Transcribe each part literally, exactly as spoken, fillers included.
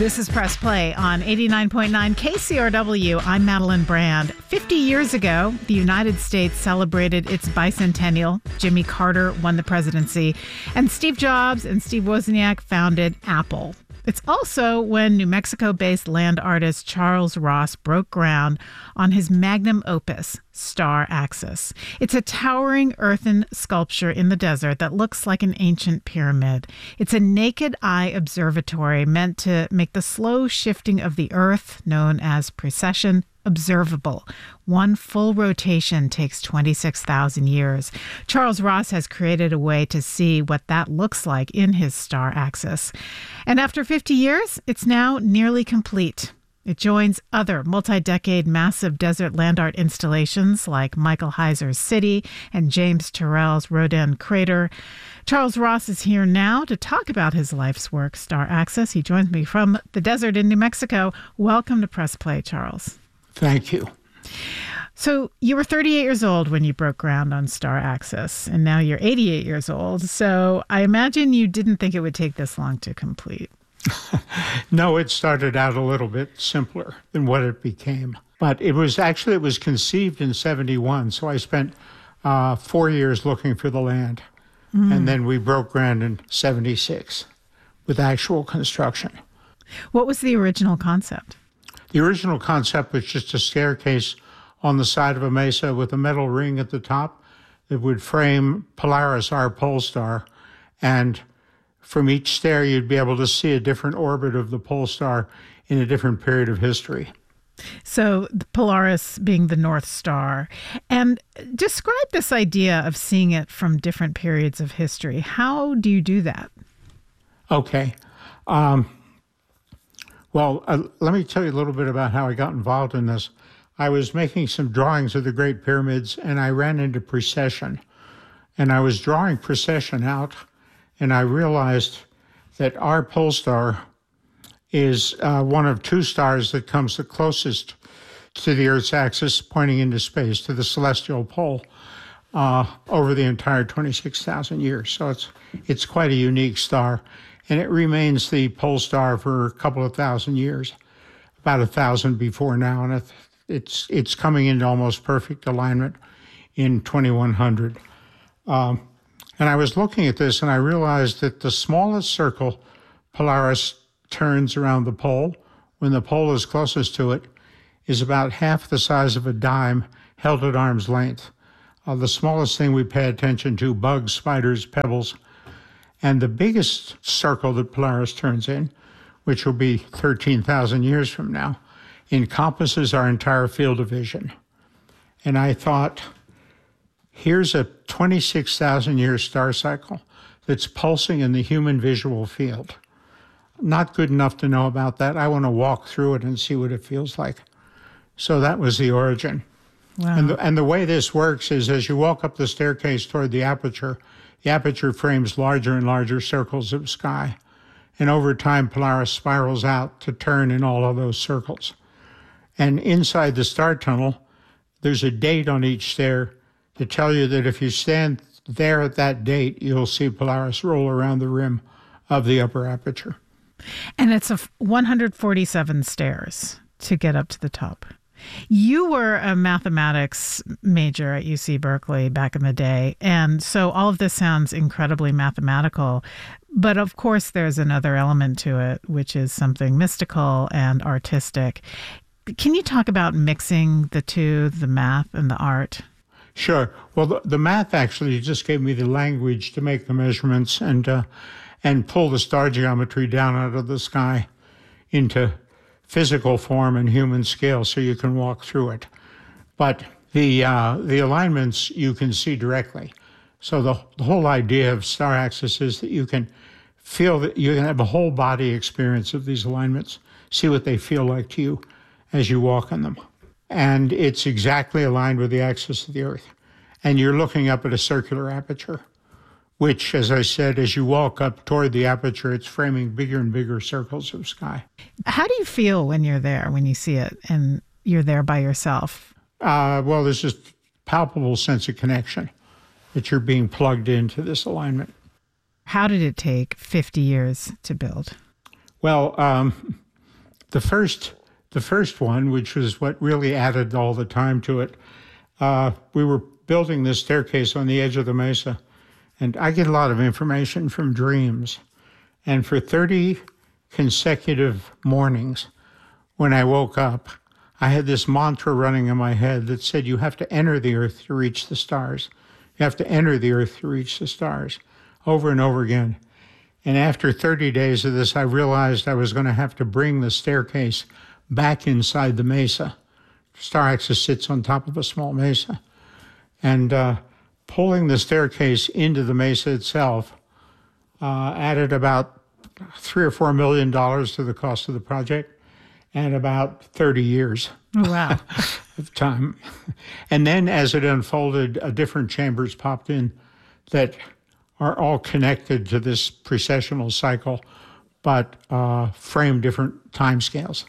This is Press Play on eighty-nine point nine K C R W. I'm Madeline Brand. fifty years ago, the United States celebrated its bicentennial. Jimmy Carter won the presidency, and Steve Jobs and Steve Wozniak founded Apple. It's also when New Mexico-based land artist Charles Ross broke ground on his magnum opus, Star Axis. It's a towering earthen sculpture in the desert that looks like an ancient pyramid. It's a naked-eye observatory meant to make the slow shifting of the Earth, known as precession, observable. One full rotation takes twenty-six thousand years. Charles Ross has created a way to see what that looks like in his Star Axis. And after fifty years, it's now nearly complete. It joins other multi-decade massive desert land art installations like Michael Heiser's City and James Turrell's Rodin Crater. Charles Ross is here now to talk about his life's work, Star Axis. He joins me from the desert in New Mexico. Welcome to Press Play, Charles. Thank you. So you were thirty-eight years old when you broke ground on Star Axis, and now you're eighty-eight years old. So I imagine you didn't think it would take this long to complete. No, it started out a little bit simpler than what it became. But it was actually, it was conceived in seventy-one. So I spent uh, four years looking for the land. Mm. And then we broke ground in seventy-six with actual construction. What was the original concept? The original concept was just a staircase on the side of a mesa with a metal ring at the top that would frame Polaris, our pole star. And from each stair, you'd be able to see a different orbit of the pole star in a different period of history. So the Polaris being the North Star. And describe this idea of seeing it from different periods of history. How do you do that? Okay. Um, Well, uh, let me tell you a little bit about how I got involved in this. I was making some drawings of the Great Pyramids, and I ran into precession. And I was drawing precession out, and I realized that our pole star is uh, one of two stars that comes the closest to the Earth's axis, pointing into space, to the celestial pole, uh, over the entire twenty-six thousand years. So it's it's quite a unique star. And it remains the pole star for a couple of thousand years, about a thousand before now. And it's it's coming into almost perfect alignment in twenty-one hundred. Um, and I was looking at this, and I realized that the smallest circle Polaris turns around the pole, when the pole is closest to it, is about half the size of a dime held at arm's length. Uh, the smallest thing we pay attention to, bugs, spiders, pebbles. And the biggest circle that Polaris turns in, which will be thirteen thousand years from now, encompasses our entire field of vision. And I thought, here's a twenty-six thousand year star cycle that's pulsing in the human visual field. Not good enough to know about that. I want to walk through it and see what it feels like. So that was the origin. Wow. And the, and the way this works is as you walk up the staircase toward the aperture, the aperture frames larger and larger circles of sky. And over time, Polaris spirals out to turn in all of those circles. And inside the star tunnel, there's a date on each stair to tell you that if you stand there at that date, you'll see Polaris roll around the rim of the upper aperture. And it's a one hundred forty-seven stairs to get up to the top. You were a mathematics major at U C Berkeley back in the day, and so all of this sounds incredibly mathematical. But of course, there's another element to it, which is something mystical and artistic. Can you talk about mixing the two, the math and the art? Sure. Well, the, the math actually just gave me the language to make the measurements and uh, and pull the star geometry down out of the sky into physical form and human scale so you can walk through it. But the uh, the alignments you can see directly. So the, the whole idea of Star Axis is that you can feel that you can have a whole body experience of these alignments, see what they feel like to you as you walk on them. And it's exactly aligned with the axis of the Earth. And you're looking up at a circular aperture, which, as I said, as you walk up toward the aperture, it's framing bigger and bigger circles of sky. How do you feel when you're there, when you see it, and you're there by yourself? Uh, well, there's this palpable sense of connection that you're being plugged into this alignment. How did it take fifty years to build? Well, um, the first the first one, which was what really added all the time to it, uh, we were building this staircase on the edge of the mesa, and I get a lot of information from dreams. And for thirty consecutive mornings, when I woke up, I had this mantra running in my head that said, you have to enter the earth to reach the stars. You have to enter the earth to reach the stars, over and over again. And after thirty days of this, I realized I was going to have to bring the staircase back inside the mesa. Star Axis sits on top of a small mesa. And uh, pulling the staircase into the mesa itself uh, added about three or four million dollars to the cost of the project and about thirty years Oh, wow. of time. And then as it unfolded, uh, different chambers popped in that are all connected to this precessional cycle, but uh, frame different timescales.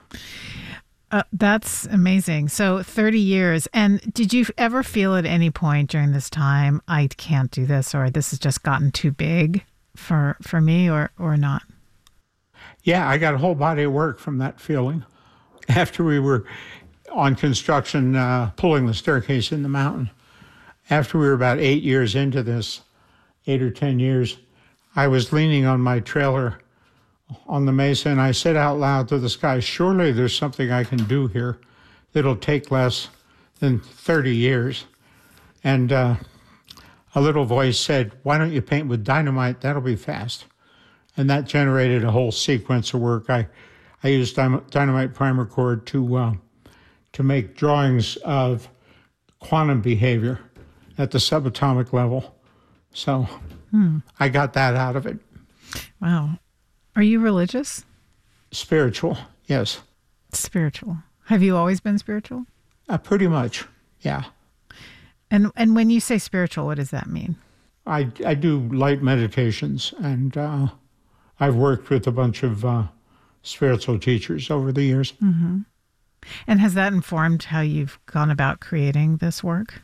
Uh, that's amazing. So thirty years. And did you ever feel at any point during this time, I can't do this, or this has just gotten too big for for me, or or not? Yeah, I got a whole body of work from that feeling. After we were on construction, uh, pulling the staircase in the mountain, after we were about eight years into this, eight or ten years, I was leaning on my trailer on the mesa, and I said out loud to the sky, surely there's something I can do here that'll take less than thirty years. And uh, a little voice said, why don't you paint with dynamite? That'll be fast. And that generated a whole sequence of work. I, I used dynamite primer cord to, uh, to make drawings of quantum behavior at the subatomic level. So hmm. I got that out of it. Wow. Are you religious? Spiritual, yes. Spiritual. Have you always been spiritual? Uh, pretty much, yeah. And and when you say spiritual, what does that mean? I, I do light meditations, and uh, I've worked with a bunch of uh, spiritual teachers over the years. Mm-hmm. And has that informed how you've gone about creating this work?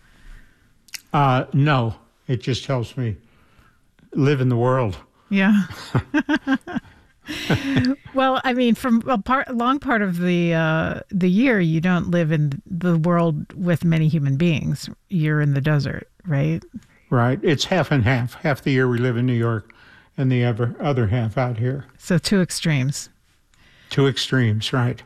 Uh, no, it just helps me live in the world. Yeah. Well, I mean, from a part, a long part of the uh, the year, you don't live in the world with many human beings. You're in the desert, right? Right. It's half and half. Half the year we live in New York, and the other other half out here. So two extremes. Two extremes, right.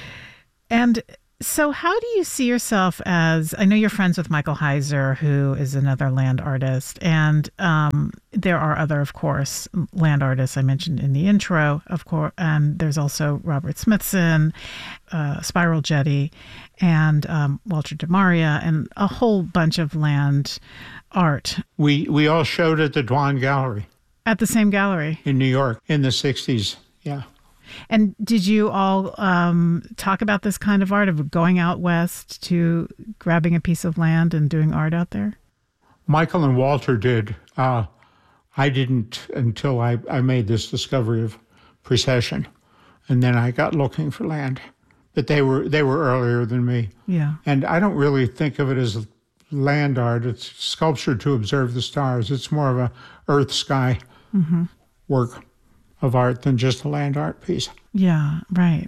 And so how do you see yourself as, I know you're friends with Michael Heiser, who is another land artist, and um, there are other, of course, land artists I mentioned in the intro, of course, and there's also Robert Smithson, uh, Spiral Jetty, and um, Walter DeMaria, and a whole bunch of land art. We, we all showed at the Dwan Gallery. At the same gallery? In New York in the sixties, yeah. And did you all um, talk about this kind of art, of going out west to grabbing a piece of land and doing art out there? Michael and Walter did. Uh, I didn't until I, I made this discovery of precession, and then I got looking for land. But they were they were earlier than me. Yeah. And I don't really think of it as land art. It's sculpture to observe the stars. It's more of a earth sky mm-hmm. work of art than just a land art piece. Yeah, right.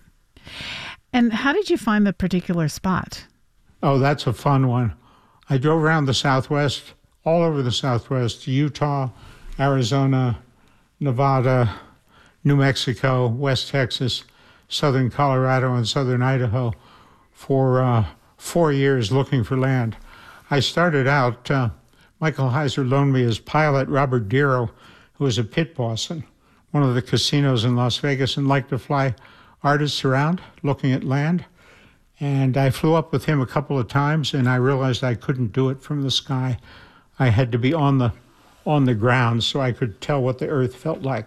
And how did you find the particular spot? Oh, that's a fun one. I drove around the Southwest, all over the Southwest, Utah, Arizona, Nevada, New Mexico, West Texas, southern Colorado, and southern Idaho for uh, four years looking for land. I started out, uh, Michael Heiser loaned me his pilot, Robert Dero, who was a pit boss in one of the casinos in Las Vegas and liked to fly artists around looking at land. And I flew up with him a couple of times, and I realized I couldn't do it from the sky. I had to be on the on the ground so I could tell what the earth felt like.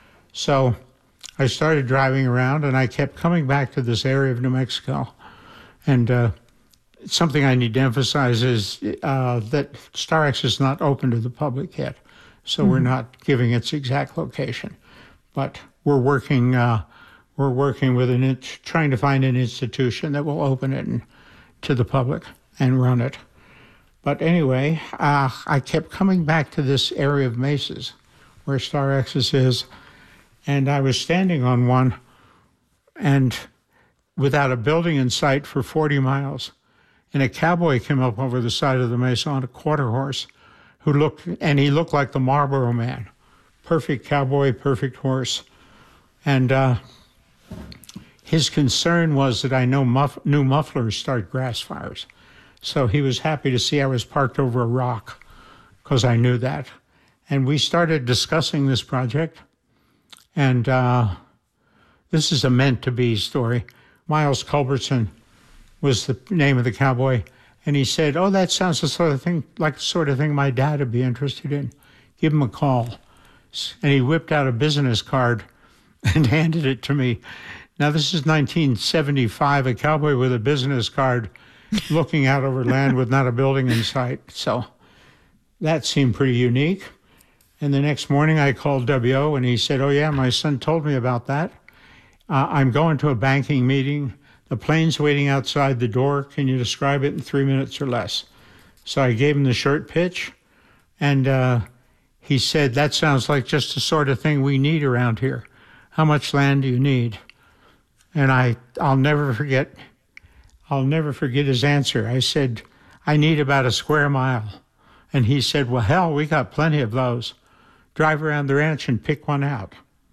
So I started driving around, and I kept coming back to this area of New Mexico. And uh, something I need to emphasize is uh, that Star Axis is not open to the public yet, so mm-hmm. we're not giving its exact location. But we're working, uh, we're working with an, trying to find an institution that will open it and, to the public and run it. But anyway, uh, I kept coming back to this area of mesas where Star Axis is, and I was standing on one and without a building in sight for forty miles. And a cowboy came up over the side of the mesa on a quarter horse who looked, and he looked like the Marlboro Man. Perfect cowboy, perfect horse. And uh, his concern was that I know muff, knew mufflers start grass fires. So he was happy to see I was parked over a rock because I knew that. And we started discussing this project. And uh, this is a meant-to-be story. Miles Culbertson was the name of the cowboy. And he said, oh, that sounds the sort of thing, like the sort of thing my dad would be interested in. Give him a call. And he whipped out a business card and handed it to me. Now, this is nineteen seventy-five, a cowboy with a business card looking out over land with not a building in sight. So that seemed pretty unique. And the next morning I called W O and he said, oh, yeah, my son told me about that. Uh, I'm going to a banking meeting. The plane's waiting outside the door. Can you describe it in three minutes or less? So I gave him the short pitch, and uh, he said, that sounds like just the sort of thing we need around here. How much land do you need? And I, I'll never forget, I'll never forget his answer. I said, I need about a square mile. And he said, well, hell, we got plenty of those. Drive around the ranch and pick one out.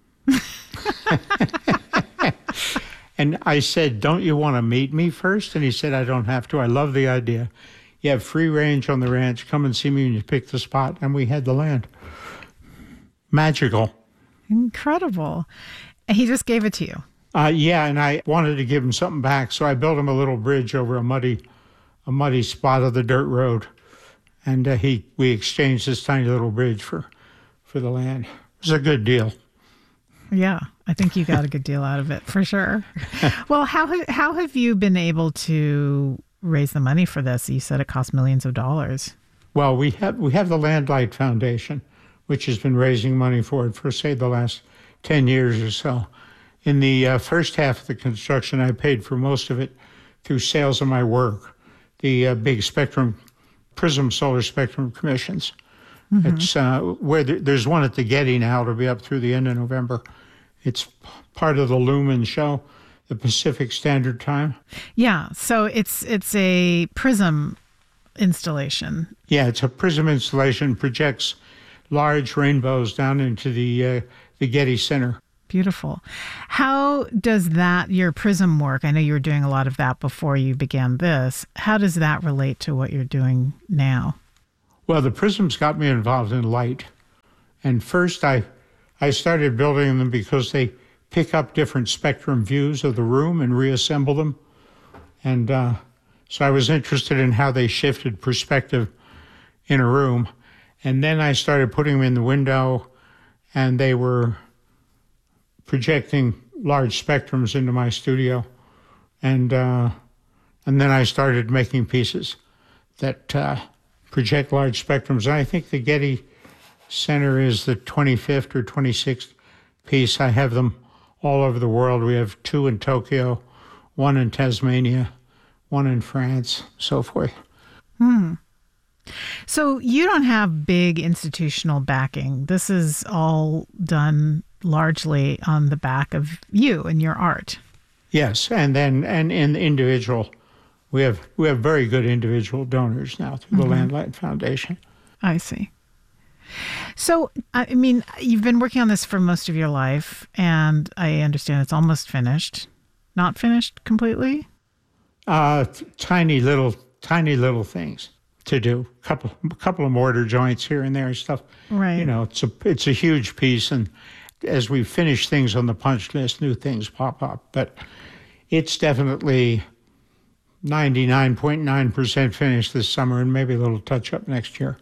And I said, don't you want to meet me first? And he said, I don't have to. I love the idea. You have free range on the ranch. Come and see me when you pick the spot. And we had the land. Magical. Incredible. And he just gave it to you. Uh, yeah, and I wanted to give him something back, so I built him a little bridge over a muddy, a muddy spot of the dirt road. And uh, he, we exchanged this tiny little bridge for, for the land. It was a good deal. Yeah, I think you got a good deal out of it for sure. Well, how how have you been able to raise the money for this? You said it cost millions of dollars. Well, we have we have the Landlight Foundation, which has been raising money for it for, say, the last ten years or so. In the uh, first half of the construction, I paid for most of it through sales of my work, the uh, big Spectrum, Prism Solar Spectrum commissions. Mm-hmm. It's uh, where the, there's one at the Getty now. It'll be up through the end of November. It's part of the Lumen show, the Pacific Standard Time. Yeah, so it's it's a prism installation. Yeah, it's a prism installation, projects large rainbows down into the uh, the Getty Center. Beautiful. How does that, your prism work, I know you were doing a lot of that before you began this. How does that relate to what you're doing now? Well, the prisms got me involved in light. And first I I started building them because they pick up different spectrum views of the room and reassemble them. And uh, so I was interested in how they shifted perspective in a room. And then I started putting them in the window, and they were projecting large spectrums into my studio. And uh, and then I started making pieces that uh, project large spectrums. And I think the Getty Center is the twenty-fifth or twenty-sixth piece. I have them all over the world. We have two in Tokyo, one in Tasmania, one in France, so forth. Hmm. So you don't have big institutional backing. This is all done largely on the back of you and your art. Yes, and then and in the individual, we have we have very good individual donors now through the mm-hmm. Landlight Foundation. I see. So, I mean, you've been working on this for most of your life, and I understand it's almost finished. Not finished completely? Uh, tiny little, tiny little things to do. Couple, couple of mortar joints here and there and stuff. Right. You know, it's a it's a huge piece, and as we finish things on the punch list, new things pop up. But it's definitely ninety-nine point nine percent finished this summer, and maybe a little touch up next year.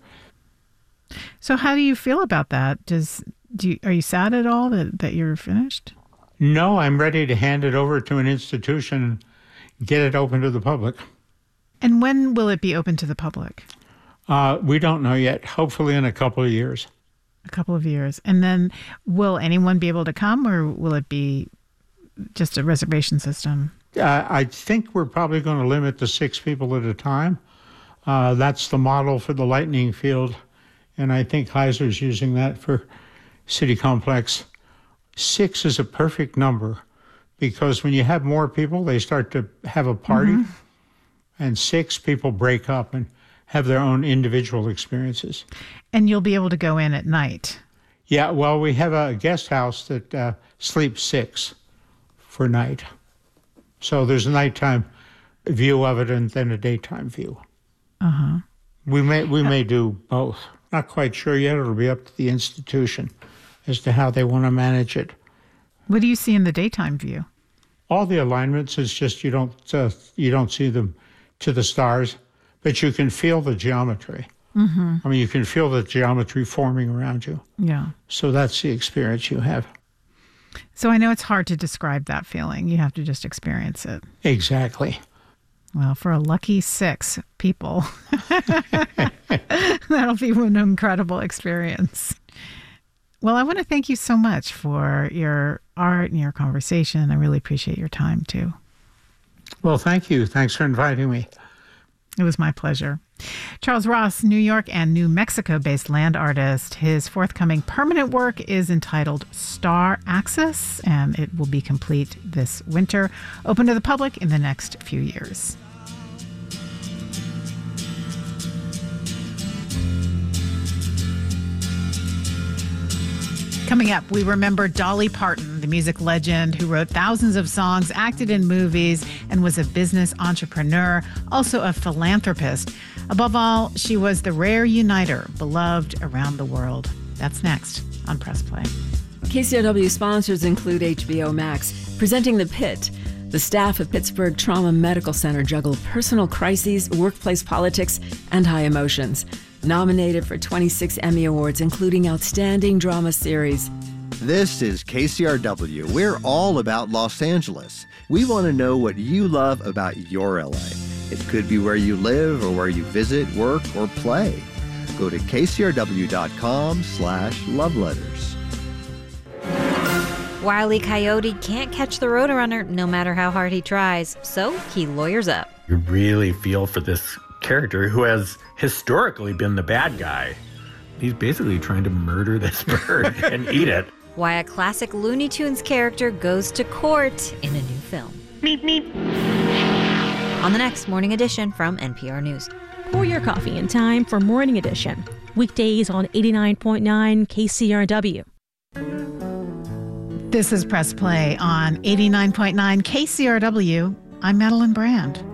So how do you feel about that? Does do you, are you sad at all that, that you're finished? No, I'm ready to hand it over to an institution and get it open to the public. And when will it be open to the public? Uh, we don't know yet. Hopefully in a couple of years. A couple of years. And then will anyone be able to come, or will it be just a reservation system? Uh, I think we're probably going to limit to six people at a time. Uh, that's the model for the Lightning Field. And I think Heiser's using that for City Complex. Six is a perfect number because when you have more people, they start to have a party, mm-hmm. and six people break up and have their own individual experiences. And you'll be able to go in at night. Yeah, well, we have a guest house that uh, sleeps six for night. So there's a nighttime view of it and then a daytime view. Uh-huh. We may we may do both. Not quite sure yet. It'll be up to the institution as to how they want to manage it. What do you see in the daytime view? All the alignments is just you don't uh, you don't see them to the stars, but you can feel the geometry. Mm-hmm. I mean, you can feel the geometry forming around you. Yeah. So that's the experience you have. So I know it's hard to describe that feeling. You have to just experience it. Exactly. Well, for a lucky six people, that'll be an incredible experience. Well, I want to thank you so much for your art and your conversation. I really appreciate your time, too. Well, thank you. Thanks for inviting me. It was my pleasure. Charles Ross, New York and New Mexico-based land artist. His forthcoming permanent work is entitled Star Axis, and it will be complete this winter, open to the public in the next few years. Coming up, we remember Dolly Parton, the music legend who wrote thousands of songs, acted in movies, and was a business entrepreneur, also a philanthropist. Above all, she was the rare uniter, beloved around the world. That's next on Press Play. K C R W sponsors include H B O Max, presenting The Pit. The staff of Pittsburgh Trauma Medical Center juggle personal crises, workplace politics, and high emotions. Nominated for twenty-six Emmy Awards, including Outstanding Drama Series. This is K C R W. We're all about Los Angeles. We want to know what you love about your L A. It could be where you live or where you visit, work, or play. Go to kcrw.com slash love letters. Wile E. Coyote can't catch the Roadrunner no matter how hard he tries, so he lawyers up. You really feel for this character who has historically been the bad guy. He's basically trying to murder this bird and eat it. Why a classic Looney Tunes character goes to court in a new film. Meep, meep. On the next Morning Edition from N P R News. Pour your coffee in time for Morning Edition. Weekdays on eighty-nine point nine K C R W. This is Press Play on eighty-nine point nine K C R W. I'm Madeline Brand.